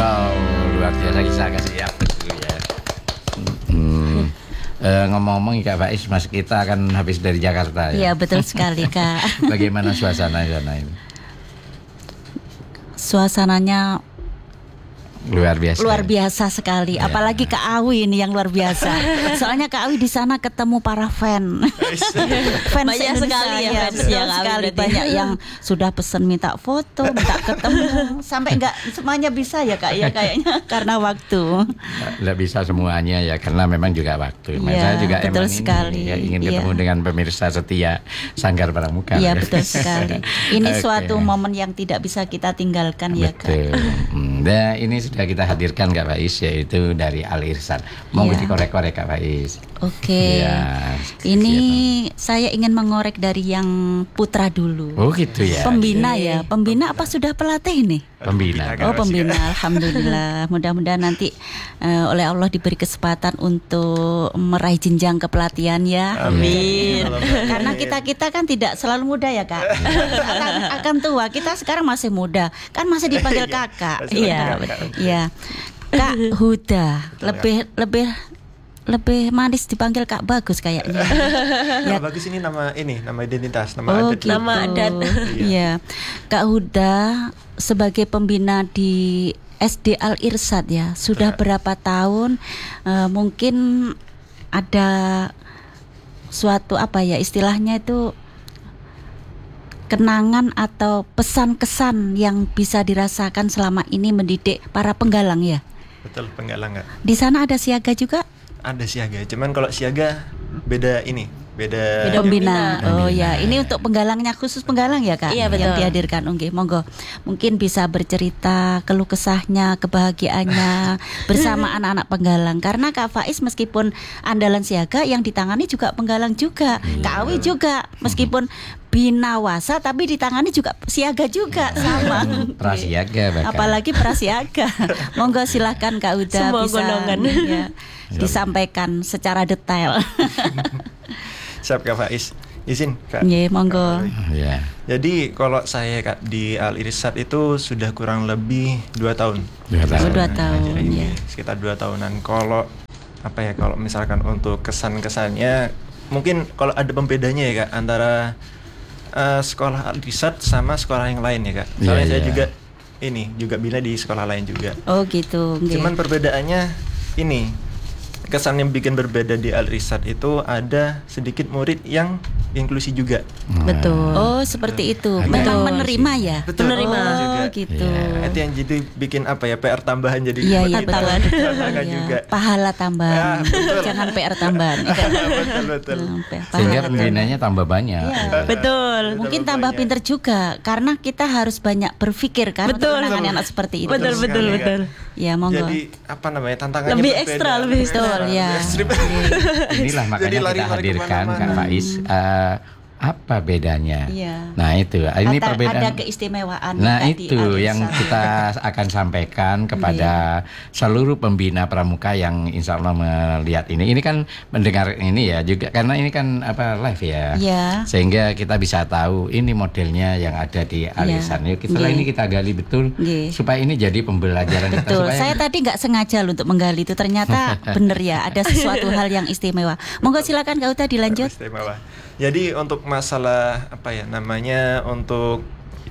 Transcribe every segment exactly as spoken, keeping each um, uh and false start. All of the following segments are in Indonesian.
Wow, luar biasa kisah kasih ya. Hmm. Uh, ngomong-ngomong Kak Faiz, Mas kita akan habis dari Jakarta ya. Iya betul sekali Kak. Bagaimana suasana sana ini? Suasananya luar biasa. Luar biasa sekali. Ya. Apalagi Kak Awi ini yang luar biasa. Soalnya Kak Awi di sana ketemu para fan. Fans banyak sekali ya, ya fans yang sekali banyak yang sudah pesen minta foto, minta ketemu. Sampai enggak semuanya bisa ya Kak ya kayaknya karena waktu. Enggak bisa semuanya ya karena memang juga waktu. Ya, saya juga betul emang sekali. Ini, ya, ingin ketemu ya. dengan pemirsa setia Sanggar Pramuka. Iya betul sekali. Ini okay. suatu momen yang tidak bisa kita tinggalkan ya Kak. Betul. Hmm, nah, ini sudah kita hadirkan Kak Faiz yaitu dari Al Irsyad. Mau ya. dikorek-korek Kak Faiz. Oke. Okay. Ya, ini siapa? Saya ingin mengorek dari yang putra dulu. Oh gitu ya. Pembina ya. Pembina apa sudah pelatih ini? Pembina. Oh pembina. Alhamdulillah. Mudah-mudahan nanti uh, oleh Allah diberi kesempatan untuk meraih jenjang kepelatihan ya. Amin. Karena kita-kita kan tidak selalu muda ya Kak. akan, akan tua. Kita sekarang masih muda. Kan masih dipanggil kakak. Iya. Iya. Kak Huda. Lebih lebih lebih manis dipanggil Kak Bagus kayaknya. Ya. Kak Bagus ini nama ini, nama identitas, nama oh, adat. Gitu. Nama adat. Iya. Kak Huda sebagai pembina di S D Al Irsyad ya, sudah berapa tahun? Uh, mungkin ada suatu apa ya istilahnya itu kenangan atau pesan-kesan yang bisa dirasakan selama ini mendidik para penggalang ya. Betul, penggalang Kak. Di sana ada siaga juga? Ada siaga, cuman kalau siaga beda ini, beda, beda pembina. Oh pembina. ya, ini untuk penggalangnya khusus penggalang ya Kak. Iya betul. Yang dihadirkan, oke, monggo. Mungkin bisa bercerita keluh kesahnya, kebahagiaannya bersama anak-anak penggalang. Karena Kak Faiz meskipun andalan siaga, yang ditangani juga penggalang juga. Hmm. Kak Awi juga, meskipun binawasa tapi ditangani juga siaga juga sama. Prasiaga bahkan. Apalagi prasiaga. Monggo silahkan Kak Huda semua bisa ya, disampaikan secara detail. Siap Kak Faiz. Izin Kak. Iya, monggo. Ya. Jadi kalau saya Kak di Al Irsyad itu sudah kurang lebih dua tahun. Dua tahun. Dua tahun. Nah, ya. Sekitar dua tahunan. Kalau apa ya? Kalau misalkan untuk kesan-kesannya, mungkin kalau ada pembedanya ya Kak antara uh, sekolah Al Irsyad sama sekolah yang lain ya Kak. Soalnya yeah, saya yeah. juga ini juga bina di sekolah lain juga. Oh gitu. Okay. Cuman perbedaannya ini. Kesan yang bikin berbeda di Al Irsyad itu ada sedikit murid yang inklusi juga. Betul. Oh, seperti itu. Memang menerima ya. Betul. Menerima. Oh, juga. Gitu. Ya, itu yang jadi bikin apa ya P R tambahan jadi. Iya, iya betul. Ya. juga. Pahala tambahan. Ya, jangan P R tambahan. betul betul. Sehingga pembinanya tambah banyak. Ya. Betul. Mungkin tambah pinter juga karena kita harus banyak berpikir kan betul. untuk anak-anak seperti itu. Betul betul sekali, betul. Ya, monggo. Jadi apa namanya tantangannya lebih berbeda. ekstra lebih betul ya. Inilah makanya Jadi lari, kita lari hadirkan kemana-mana. Kak Faiz. Uh, apa bedanya? Iya. Nah itu, ini ada, perbedaan. Ada keistimewaan. Nah itu yang kita akan sampaikan kepada iya. seluruh pembina pramuka yang insya Allah melihat ini. Ini kan mendengar ini ya juga karena ini kan apa live ya. Iya. Sehingga kita bisa tahu ini modelnya yang ada di Al Irsyad. Yuk setelah iya. ini kita gali betul iya. supaya ini jadi pembelajaran kita. Betul. Supaya Saya tadi nggak sengaja loh untuk menggali itu ternyata benar ya ada sesuatu hal yang istimewa. Monggo silakan Kak Uta dilanjut. Istimewa. Jadi untuk masalah apa ya namanya untuk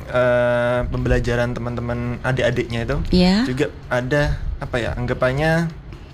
uh, pembelajaran teman-teman adik-adiknya itu yeah. juga ada apa ya anggapannya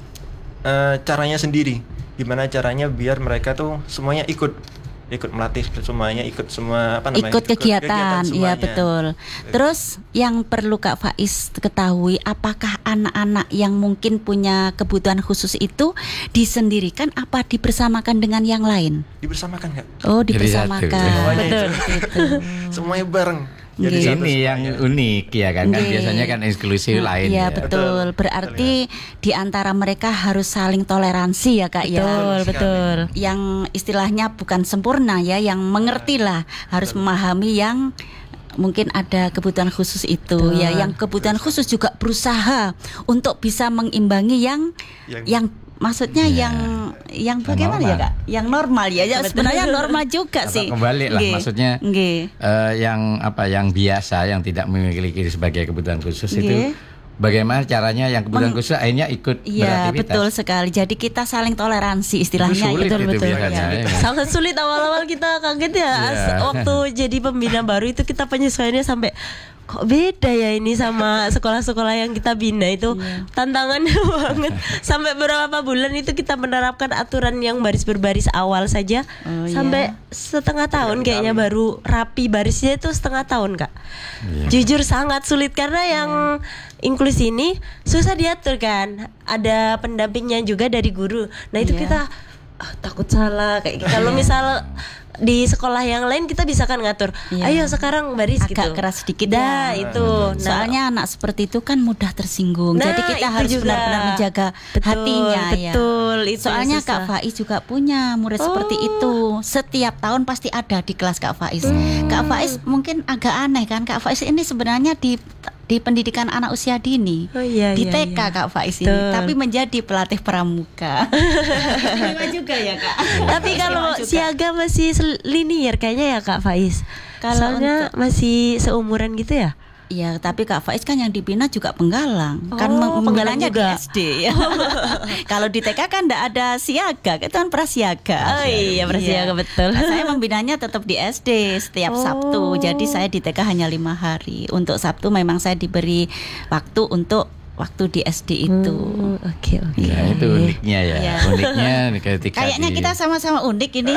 uh, caranya sendiri. Gimana caranya biar mereka tuh semuanya ikut ikut melatih semuanya ikut semua apa namanya ikut kegiatan, iya betul. Terus yang perlu Kak Faiz ketahui apakah anak-anak yang mungkin punya kebutuhan khusus itu disendirikan apa dibersamakan dengan yang lain? Dibersamakan Kak. Oh dibersamakan. Betul. Gitu. Semuanya bareng. Jadi ini yang unik ya kan, kan biasanya kan eksklusif nah, lain iya, ya. Betul. Berarti betul, ya. Di antara mereka harus saling toleransi ya Kak betul, ya. Betul, betul. Yang istilahnya bukan sempurna ya, yang mengerti lah, harus betul. Memahami yang mungkin ada kebutuhan khusus itu betul. Ya, yang kebutuhan betul. Khusus juga berusaha untuk bisa mengimbangi yang yang, yang maksudnya ya. yang yang bagaimana normal. Ya Kak? Yang normal ya, ya sebenarnya normal juga sih. Kembali lah, Nge. maksudnya Nge. Uh, yang apa yang biasa yang tidak memiliki sebagai kebutuhan khusus Nge. itu bagaimana caranya yang kebutuhan Meng- khusus akhirnya ikut Iya, beraktivitas. betul sekali. Jadi kita saling toleransi istilahnya. Itu sulit Betul, itu betul. biasanya, Ya. ya. Sangat sulit awal-awal kita kaget ya. Iya. Waktu jadi pembina baru itu kita penyesuaiannya sampai kok beda ya ini sama sekolah-sekolah yang kita bina itu. Iya. Tantangannya banget. Sampai beberapa bulan itu kita menerapkan aturan yang baris berbaris awal saja. Oh, sampai iya. setengah tahun kayaknya baru rapi barisnya itu setengah tahun, Kak. Iya. Jujur sangat sulit karena yang inklusi ini susah diatur kan. Ada pendampingnya juga dari guru. Nah, itu Iya. kita ah, takut salah kayak gitu. Kalau misal di sekolah yang lain kita bisa kan ngatur. Iya. Ayo sekarang baris Agak gitu. keras sedikit Dah, ya. itu. Nah, Soalnya anak seperti itu kan mudah tersinggung. Nah, Jadi kita itu harus juga. benar-benar menjaga Betul, hatinya ya. betul, itu Soalnya yang susah. Kak Faiz juga punya murid seperti Oh. itu. Setiap tahun pasti ada di kelas Kak Faiz. Hmm. Kak Faiz mungkin agak aneh kan. Kak Faiz ini sebenarnya di di pendidikan anak usia dini. Oh, iya, di iya, T K iya. Kak Faiz ini, Betul. tapi menjadi pelatih pramuka. Istimewa juga ya Kak. Tapi kalau Istimewa juga. siaga masih sel- linear kayaknya ya Kak Faiz. Kalau Soalnya untuk- masih seumuran gitu ya. Iya, tapi Kak Faiz kan yang dibina juga penggalang. Kan Oh, meng- penggalang membinanya juga. di S D ya. Kalau di T K kan enggak ada siaga, itu kan prasiaga. Oh iya, prasiaga, betul. Nah, saya membinanya tetap di S D setiap Oh. Sabtu. Jadi saya di T K hanya lima hari. Untuk Sabtu memang saya diberi waktu untuk waktu di S D itu. Hmm, Oke, oke. Ya, itu uniknya ya. Iya. Uniknya ketika Kayaknya di- kita sama-sama unik ini.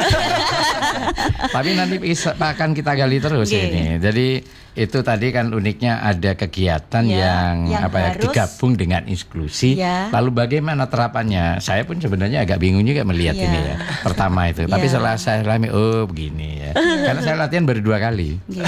Tapi nanti bisa- akan kita gali terus Oke. ini. Jadi itu tadi kan uniknya ada kegiatan Ya, yang, yang apa ya harus- digabung dengan inklusi. Ya. Lalu bagaimana terapannya? Saya pun sebenarnya agak bingung juga melihat Ya. ini ya. Pertama itu. Tapi Ya. setelah saya alami, oh begini ya. Karena saya latihan baru dua kali. Gitu.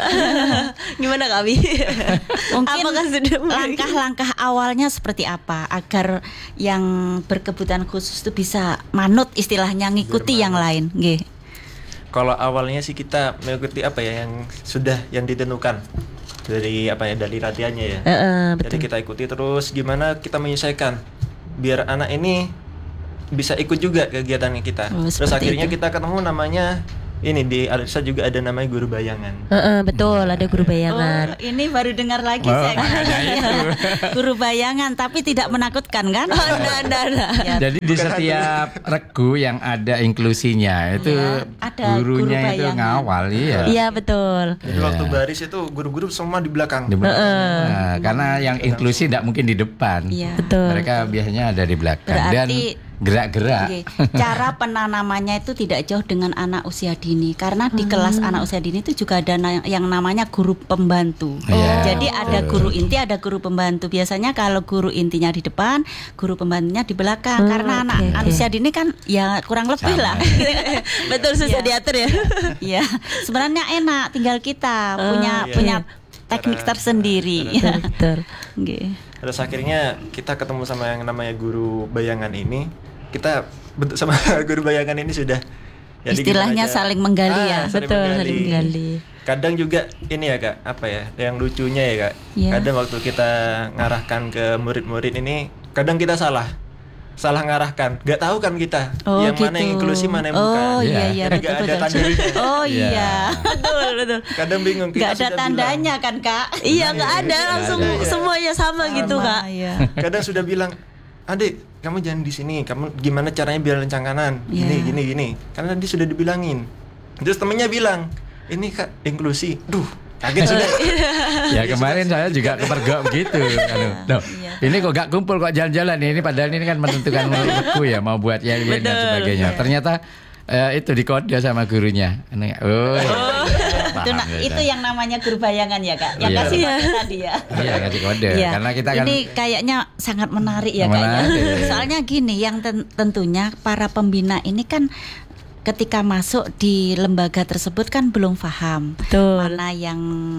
Gimana Kak Abi? Mungkin Apakah sudah mulai? langkah-langkah awalnya seperti apa agar yang berkebutuhan khusus itu bisa manut istilahnya ngikuti yang lain, nggih. Kalau awalnya sih kita mengikuti apa ya yang sudah yang ditentukan dari apa ya dari latihannya ya. Heeh, Jadi betul. kita ikuti terus gimana kita menyesuaikan biar anak ini bisa ikut juga kegiatannya kita. Oh, terus seperti akhirnya itu. kita ketemu namanya ini di Alisa juga ada namanya guru bayangan. Heeh, betul, ada guru bayangan. Oh, ini baru dengar lagi Oh, saya. makanya itu. Guru bayangan tapi tidak menakutkan kan? Oh, enggak, enggak, enggak. Ya, Jadi di setiap regu yang ada inklusinya itu Ya, ada gurunya guru itu bayangan. ngawal iya. Iya, betul. Jadi Iya. waktu baris itu guru-guru semua di belakang. Di belakang. Nah, karena yang inklusi tidak mungkin di depan. Iya. Betul. Mereka biasanya ada di belakang dan Berarti- gerak-gerak. Oke. Cara penanamannya itu tidak jauh dengan anak usia dini karena di kelas anak usia dini itu juga ada na- yang namanya guru pembantu. Iya, Jadi ada betul. guru inti, ada guru pembantu. Biasanya kalau guru intinya di depan, guru pembantunya di belakang. Hmm, Karena anak oke, anak oke. usia dini kan ya kurang lebih Sama. lah. Betul, susah Iya. diatur ya. Iya, sebenarnya enak. Tinggal kita punya iya. punya teknik Cara- tersendiri. Betul, betul. Oke. Terus akhirnya kita ketemu sama yang namanya guru bayangan ini. Kita bentuk sama guru bayangan ini sudah. Jadi Istilahnya gimana aja- saling menggali ya. saling Betul, saling menggali. Kadang juga ini ya Kak, apa ya, yang lucunya ya Kak. Iya. Kadang waktu kita ngarahkan ke murid-murid ini, kadang kita salah. Salah ngarahkan. Gak tahu kan kita Oh, yang gitu. mana yang inklusi, mana yang bukan. Oh iya Iya. iya Karena betul gak ada betul. tandanya. Oh Iya. iya. Betul, betul. Kadang bingung kita Nggak ada sudah tandanya kan Kak? Iya, nggak ada, Iya, langsung iya, iya. semuanya sama, gitu, Sama, Kak. iya. bilang. Kadang sudah bilang, "Adik, kamu jangan di sini. Kamu gimana caranya biar lencang kanan? Gini, Iya. gini, gini." Karena tadi sudah dibilangin. Terus temennya bilang, "Ini Kak, inklusi." Duh, kaget sudah. Ya kemarin saya juga kepergok begitu. Anu, loh, Iya. ini kok gak kumpul kok jalan-jalan ini padahal ini kan menentukan menurutku ya mau buat ya dan Betul. sebagainya. Ternyata eh, itu dikode sama gurunya. Ini, Oh, iya. Itu, Paham, na- ya, itu ya. yang namanya guru bayangan ya Kak. Yang Iya. kasih Iya. kode tadi ya. Iya kasih kode Iya. karena kita kan Ini kayaknya sangat menarik ya Kak ya. Menarik. Soalnya gini, yang ten- tentunya para pembina ini kan ketika masuk di lembaga tersebut kan belum paham Betul. mana yang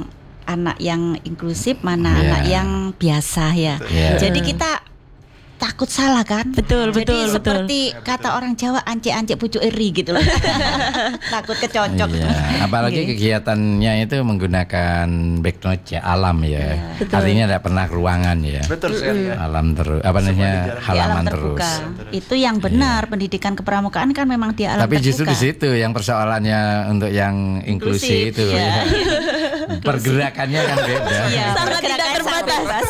anak yang inklusif, mana Iya. anak yang biasa ya. Iya. Jadi kita takut salah kan? Betul, Jadi betul, betul. seperti kata orang Jawa ancek-ancek pucuk eri gitu loh. Takut kecocok. Iya, apalagi Oke. kegiatannya itu menggunakan backnote ya alam ya. Artinya tidak pernah ruangan ya. Betul sekali ya. Alam terus apa Semua namanya di dalam- Di halaman alam terus. terbuka. Itu yang benar, pendidikan kepramukaan kan memang di alam Tapi terbuka. justru di situ yang persoalannya untuk yang inklusi Inklusif, itu ya. ya. pergerakannya kan beda. Iya, Sangat tidak pergerakan terbatas. bebas.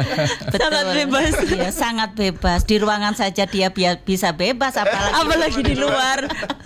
Sangat bebas. Iya, sangat bebas. Di ruangan saja dia bi- bisa bebas, apalagi Apalagi di luar.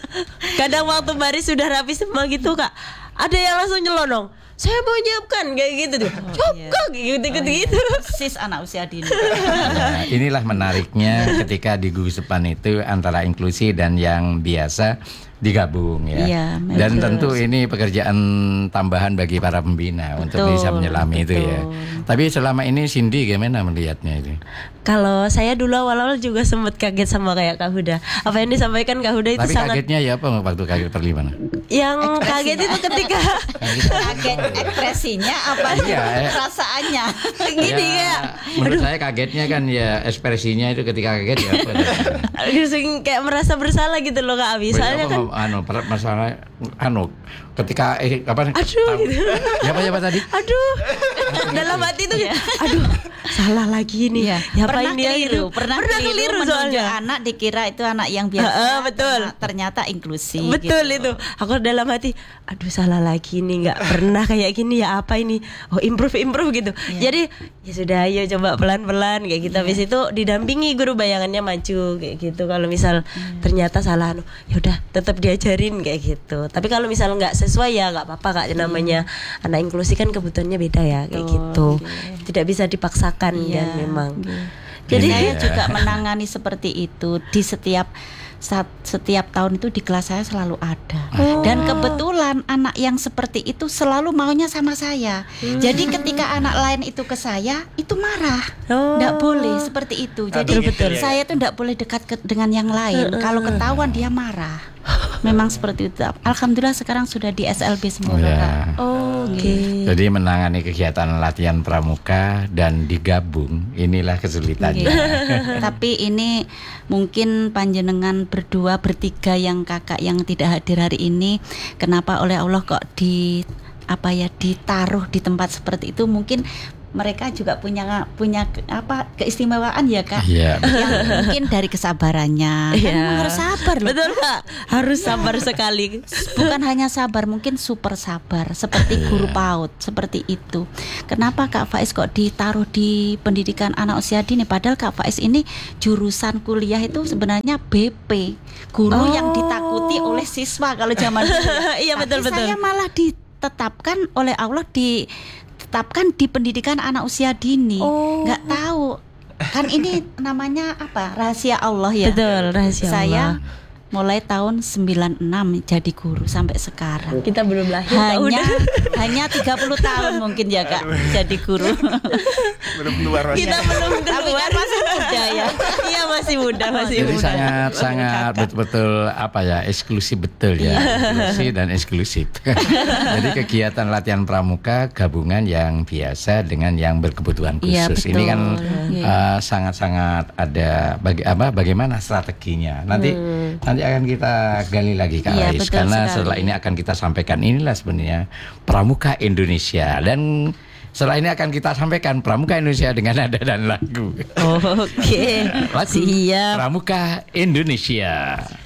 Kadang waktu baris sudah rapi semua gitu kak, ada yang langsung nyelonong. Saya mau nyiapkan kayak gitu tuh. Cokok gitu gitu gitu. Sis anak usia dini. Nah, inilah menariknya ketika di gugus depan itu antara inklusi dan yang biasa digabung ya. Iya, Dan betul. tentu ini pekerjaan tambahan bagi para pembina untuk Betul, bisa menyelami itu ya. betul. Tapi selama ini Cindy gimana melihatnya itu? Kalau saya dulu awal-awal juga sempat kaget sama kayak Kak Huda. Apa yang disampaikan Kak Huda itu Tapi sangat. kagetnya ya apa waktu kaget perlimana? Yang kaget itu ketika Kaget ekspresinya apa Iya, eh. perasaannya. gini Ya, kayak menurut saya kagetnya kan ya ekspresinya itu ketika kaget ya apa? langsung kayak merasa bersalah gitu loh Kak Abi. Soalnya kan anu per- masalah anu ketika eh apa Aduh, tahu- gitu. Ya apa ya apa tadi? aduh dalam hati itu aduh salah lagi nih. Iya. Ya Pernah apain dia keliru, gitu. pernah, Pernah keliru, keliru menunjuk soalnya. anak dikira itu anak yang biasa. Heeh, betul. ternyata- Ternyata inklusi. Betul gitu. itu. Aku dalam hati, aduh salah lagi nih, nggak pernah kayak gini ya apa ini? Oh improve improve gitu. Iya. Jadi ya sudah, ayo coba pelan pelan kayak gitu. Habis itu didampingi guru bayangannya maju kayak gitu. Kalau misal ternyata salah, anu, ya udah tetap diajarin kayak gitu. Tapi kalau misal nggak sesuai ya nggak apa-apa kak. Namanya anak inklusi kan kebutuhannya beda ya kayak Betul, gitu. iya. Tidak bisa dipaksakan Iya, kan memang. iya. Jadi Jadi saya Iya. juga menangani seperti itu di setiap saat setiap tahun itu di kelas saya selalu ada. Dan kebetulan anak yang seperti itu selalu maunya sama saya. Jadi ketika anak lain itu ke saya, itu marah. Oh. Nggak boleh seperti itu. Jadi Betul, betul. saya tuh nggak boleh dekat ke- dengan yang lain. Kalau ketahuan dia marah. Memang seperti itu. Alhamdulillah sekarang sudah di S L B semua. Ya. Kak. Oh, oke. Jadi menangani kegiatan latihan pramuka dan digabung inilah kesulitannya. Iya. Tapi ini mungkin panjenengan berdua bertiga yang kakak yang tidak hadir hari ini, kenapa oleh Allah kok di apa ya ditaruh di tempat seperti itu? Mungkin mereka juga punya punya apa keistimewaan ya kak? Iya. Yang mungkin dari kesabarannya. Kan Iya. memang harus sabar loh. Betul kak, harus sabar sekali. Bukan hanya sabar, mungkin super sabar seperti guru PAUD seperti itu. Kenapa Kak Faiz kok ditaruh di pendidikan anak usia dini? Padahal Kak Faiz ini jurusan kuliah itu sebenarnya B P, guru Oh. yang ditakuti oleh siswa kalau zaman dulu. Iya, Tapi betul, betul. saya malah ditetapkan oleh Allah ditetapkan di pendidikan anak usia dini. Oh. Nggak tahu. Kan ini namanya apa? Rahasia Allah ya. Betul, rahasia Saya Allah. mulai tahun sembilan enam jadi guru sampai sekarang. Kita belum lahir Kak Hanya Huda. hanya tiga puluh tahun mungkin ya Kak jadi guru. Belum keluar masih. Kita belum Tapi keluar. kan masih muda ya. Iya masih muda, masih Jadi muda. sangat sangat betul-betul apa ya eksklusif betul ya, inklusi dan eksklusif. Jadi kegiatan latihan pramuka gabungan yang biasa dengan yang berkebutuhan Iya, khusus. betul. Ini kan Iya. uh, sangat-sangat ada bagi apa bagaimana strateginya. Nanti nanti akan kita gali lagi Kak Iya, Rais, betul karena sekali. setelah ini akan kita sampaikan inilah sebenarnya Pramuka Indonesia, dan setelah ini akan kita sampaikan Pramuka Indonesia dengan nada dan lagu. Oh, oke. Lagu Siap. Pramuka Indonesia.